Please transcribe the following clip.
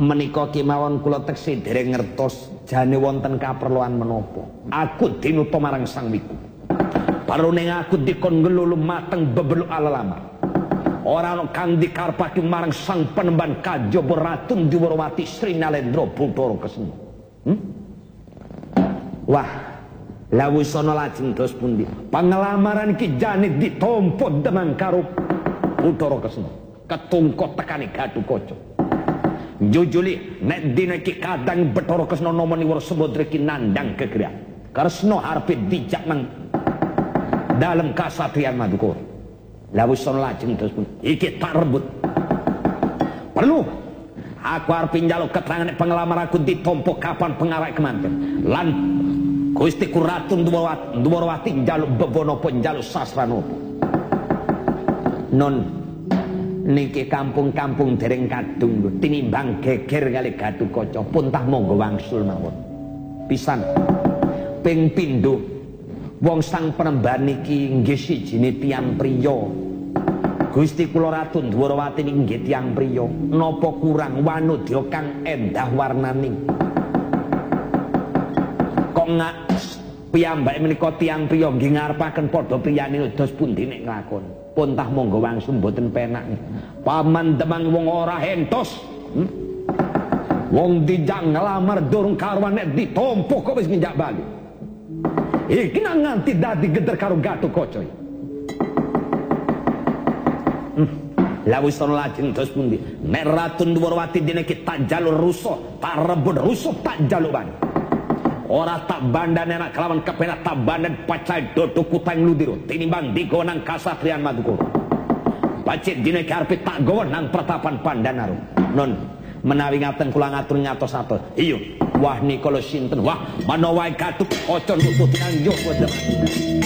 menika kemawon kula teksi dereng ngertos jane wonten kaperluan menapa. Aku dinuta marang Sang Wiku. Paruning aku dikon ngelulu mateng bebeluk alalamar. Ora ana kang dikarepake marang Sang Penemban kajaba Ratu Dwirawati Sri Nalendra Bathara Kresna. Wah, lawis ana lajeng dos pundi? Pangelamaran iki jane ditampa demang karo Bathara Kresna. Ketungkot tekane Gatotkaca. Jujuli nek dina iki kadang Bathara Kresna nama niwara Samudra iki nandhang gegeran. Kresna arepe dijak nang dalem kasatriyan Madukara. Lah wis ana lajeng terus pun iki tak rebut. Perlu aku arep njaluk keterangan nek pengelamar aku ditampa kapan pengarak kemanten. Lan Gustiku Ratu Dwirawati njaluk bebono apa njaluk sastra napa. Non niki kampung-kampung dereng kadung tinimbang geger kali Gatotkaca pun tah monggo wangsul mawon. Pisan ping pindho wong Sang Penemban niki nggih sijine tiyang priya. Gusti kula Ratu Dwirawati niki nggih tiyang priya. Napa kurang wanodya kang endah warnaning. Kok ngak piyambake menika tiyang priya nggih ngarepaken padha priyane dos pundi nek nglakon. Pun tah monggo wangsul mboten penak. Paman demang wong ora entos. Wong dijak ngelamar durung karuan nek ditampa kok wis nginjak bali. Iki nang nganti dadi geder karo Gatotkaca. Lah wis ana lajeng dos pundi? Nek Ratu Dwirawati dene iki tak jalur rusuh, tak rebut rusuh, tak jaluk ban. Ora tak bandane anak kelawan kepenak tak bandan pacai dodo kutang ludiro tinimbang digonang kasatriyan Madukara. Pacit dene iki arep tak gawa nang pratapan Pandanaru. Non menawi ngaten kula ngatur ngatos-atos. Iya, wah nikala sinten? Wah, manawa Gatotkaca nutut nganjuk